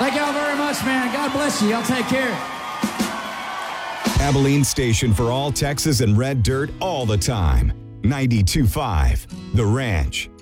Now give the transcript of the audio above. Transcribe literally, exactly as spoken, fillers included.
Thank y'all very much, man. God bless you. Y'all take care. Abilene station for all Texas and red dirt all the time. ninety-two point five The Ranch.